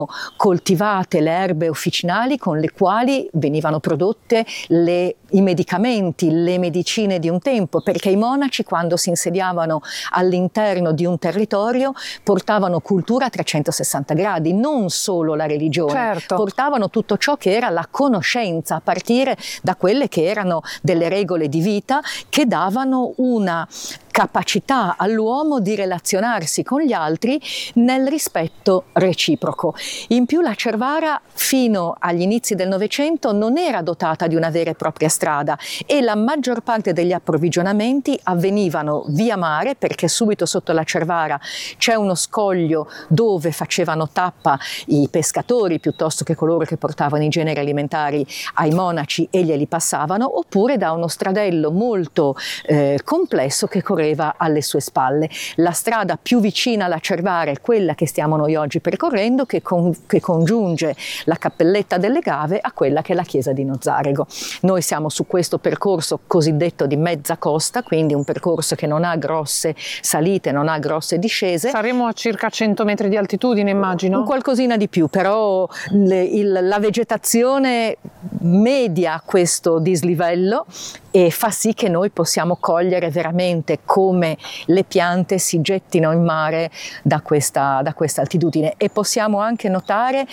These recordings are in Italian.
coltivate le erbe officinali con le quali venivano prodotte i medicamenti, le medicine di un tempo, perché i monaci, quando si insediavano all'interno di un territorio, portavano cultura a 360 gradi, non solo la religione, certo, portavano tutto ciò che era la conoscenza, a partire da quelle che erano delle regole di vita che davano una capacità all'uomo di relazionarsi con gli altri nel rispetto reciproco. In più la Cervara fino agli inizi del Novecento non era dotata di una vera e propria strada e la maggior parte degli approvvigionamenti avvenivano via mare, perché subito sotto la Cervara c'è uno scoglio dove facevano tappa i pescatori piuttosto che coloro che portavano i generi alimentari ai monaci e glieli passavano, oppure da uno stradello molto complesso che correva alle sue spalle. La strada più vicina alla Cervara è quella che stiamo noi oggi percorrendo, che congiunge la Cappelletta delle Gave a quella che è la chiesa di Nozzarego. Noi siamo su questo percorso cosiddetto di mezza costa, quindi un percorso che non ha grosse salite, non ha grosse discese. Saremo a circa 100 metri di altitudine, immagino? Un qualcosina di più, però la vegetazione media questo dislivello e fa sì che noi possiamo cogliere veramente come le piante si gettino in mare da questa altitudine, e possiamo anche notare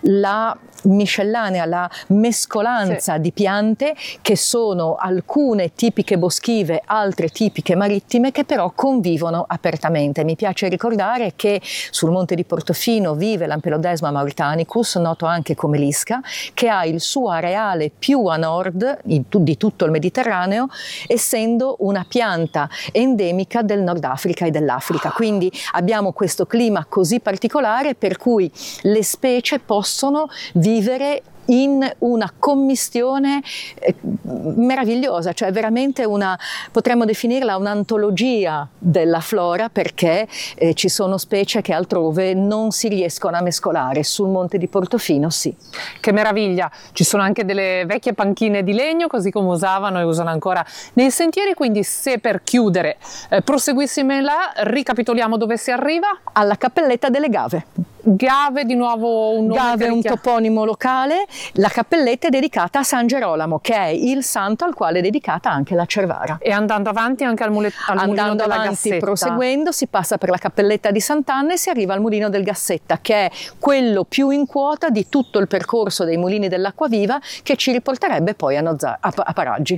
la miscellanea, la mescolanza di piante, che sono alcune tipiche boschive, altre tipiche marittime, che però convivono apertamente. Mi piace ricordare che sul monte di Portofino vive l'Ampelodesma mauritanicus, noto anche come l'isca, che ha il suo areale più a nord di tutto il Mediterraneo, essendo una pianta endemica del Nord Africa e dell'Africa. Quindi abbiamo questo clima così particolare per cui le specie possono vivere in una commistione meravigliosa, cioè veramente potremmo definirla un'antologia della flora, perché ci sono specie che altrove non si riescono a mescolare, sul monte di Portofino sì. Che meraviglia! Ci sono anche delle vecchie panchine di legno, così come usavano e usano ancora nei sentieri, quindi se per chiudere proseguissime là, ricapitoliamo dove si arriva? Alla Cappelletta delle Gave. Gave, di nuovo un nome. Gave è un toponimo locale. La cappelletta è dedicata a San Gerolamo, che è il santo al quale è dedicata anche la Cervara. E andando avanti anche al mulino della Gassetta. Proseguendo, si passa per la cappelletta di Sant'Anna e si arriva al mulino del Gassetta, che è quello più in quota di tutto il percorso dei mulini dell'Acquaviva, che ci riporterebbe poi a Paraggi.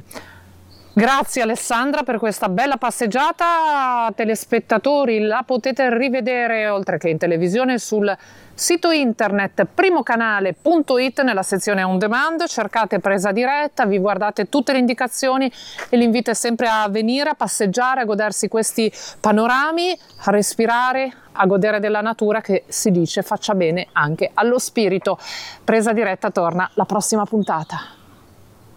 Grazie Alessandra per questa bella passeggiata. Telespettatori, la potete rivedere oltre che in televisione sul sito internet primocanale.it nella sezione on demand, cercate Presa Diretta, vi guardate tutte le indicazioni e l'invito è sempre a venire a passeggiare, a godersi questi panorami, a respirare, a godere della natura, che si dice faccia bene anche allo spirito. Presa Diretta torna la prossima puntata.